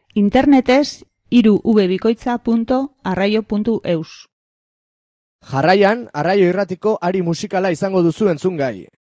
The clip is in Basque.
Internetez www.arraio.eus. Jarraian, Arraio Irratiko ari musikala izango duzu entzungai.